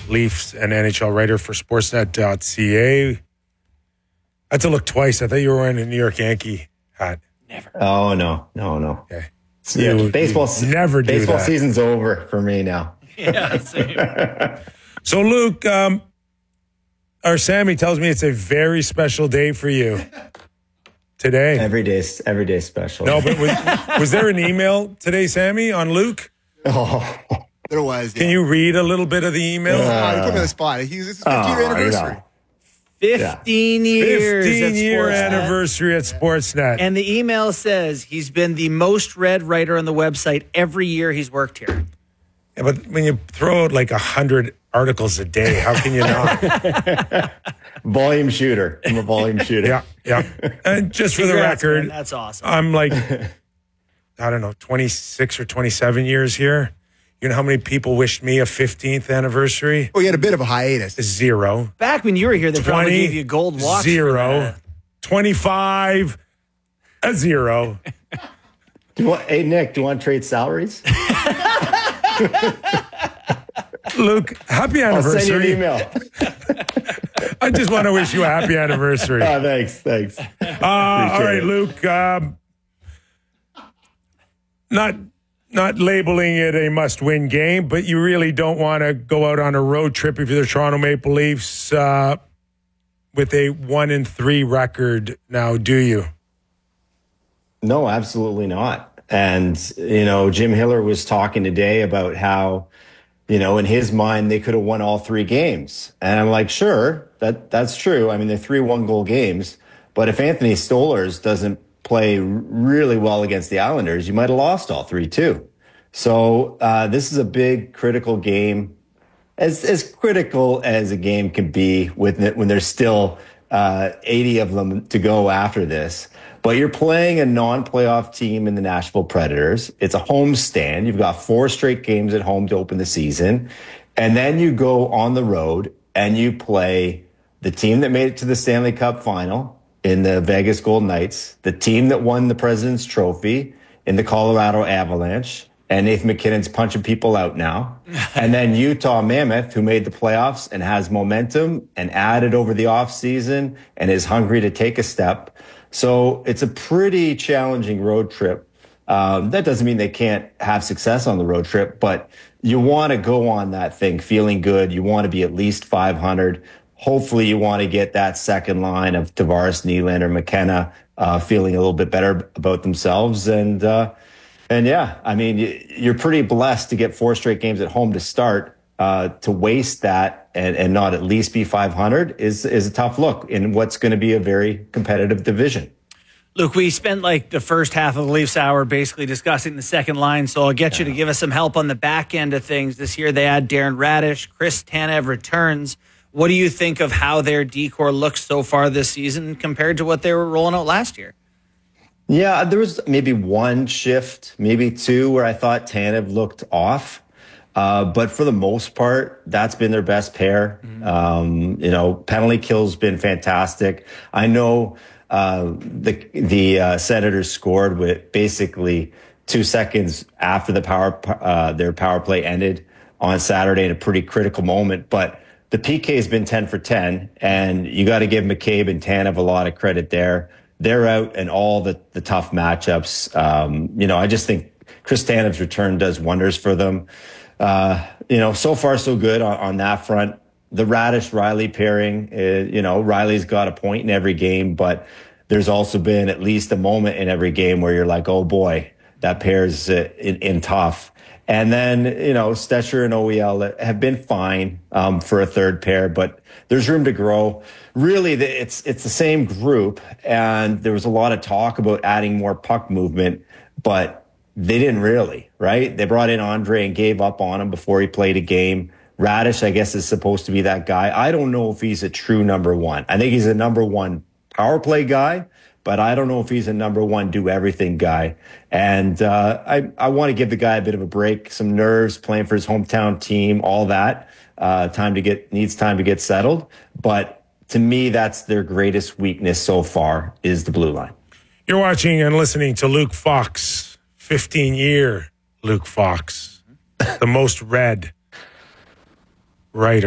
Leafs and NHL writer for Sportsnet.ca. I had to look twice. I thought you were wearing a New York Yankee hat. Never. Oh, no. Okay. Baseball never do baseball that. Season's over for me now. Yeah, same. So, Luke, or Sammy tells me it's a very special day for you today. Every day special. No, but was there an email today, Sammy, on Luke? Oh. There was. Yeah. Can you read a little bit of the email? You put me on the spot. This is his 50th anniversary. 15 years. 15-year at Sportsnet. anniversary at Sportsnet. And the email says he's been the most read writer on the website every year he's worked here. Yeah, but when you throw out like 100 articles a day, how can you not? Volume shooter. I'm a volume shooter. Yeah. And just for Congrats, the record, man, that's awesome. I'm like, I don't know, 26 or 27 years here. You know how many people wished me a 15th anniversary? Oh, you had a bit of a hiatus. 0. Back when you were here, they probably gave you a gold watch. 0. 25, a 0. Hey, Nick, do you want to trade salaries? Luke, happy I'll anniversary. send you an email. I just want to wish you a happy anniversary. Thanks. All right, Luke. Not labeling it a must-win game, but you really don't want to go out on a road trip if you're the Toronto Maple Leafs with a 1-3 record now, do you? No, absolutely not. And, Jim Hiller was talking today about how, in his mind, they could have won all 3 games. And I'm like, sure, that's true. I mean, they're 3 one-goal games. But if Anthony Stolarz doesn't play really well against the Islanders, you might have lost all 3 too. So this is a big, critical game, as critical as a game can be when there's still 80 of them to go after this. But you're playing a non-playoff team in the Nashville Predators. It's a home stand. You've got 4 straight games at home to open the season. And then you go on the road and you play the team that made it to the Stanley Cup final in the Vegas Golden Knights, the team that won the President's Trophy in the Colorado Avalanche, and Nathan McKinnon's punching people out now. And then Utah Mammoth, who made the playoffs and has momentum and added over the offseason and is hungry to take a step. So it's a pretty challenging road trip. That doesn't mean they can't have success on the road trip, but you want to go on that thing feeling good. You want to be at least 500. Hopefully you want to get that second line of Tavares, Nylander, McKenna feeling a little bit better about themselves. And yeah, I mean, you're pretty blessed to get 4 straight games at home to start. To waste that and not at least be 500 is a tough look in what's going to be a very competitive division. Look, we spent like the first half of the Leafs hour basically discussing the second line, so I'll get you to give us some help on the back end of things. This year they add Darren Radish, Chris Tanev returns. What do you think of how their decor looks so far this season compared to what they were rolling out last year? Yeah, there was maybe 1 shift, maybe 2, where I thought Tanev looked off. But for the most part, that's been their best pair. Penalty kill's been fantastic. I know the Senators scored with basically 2 seconds after their power play ended on Saturday in a pretty critical moment. But the PK has been 10 for 10, and you got to give McCabe and Tanev a lot of credit there. They're out in all the tough matchups. I just think Chris Tanev's return does wonders for them. So far so good on that front. The Radish-Riley pairing, Riley's got a point in every game, but there's also been at least a moment in every game where you're like, oh boy, that pair's in tough. And then, Stecher and OEL have been fine for a third pair, but there's room to grow. Really, it's the same group, and there was a lot of talk about adding more puck movement, but they didn't really, right? They brought in Andre and gave up on him before he played a game. Radish, I guess, is supposed to be that guy. I don't know if he's a true number 1. I think he's a number 1 power play guy, but I don't know if he's a number 1 do everything guy. And I want to give the guy a bit of a break, some nerves, playing for his hometown team, all that. Needs time to get settled. But to me, that's their greatest weakness so far is the blue line. You're watching and listening to Luke Fox, 15-year Luke Fox, the most read writer.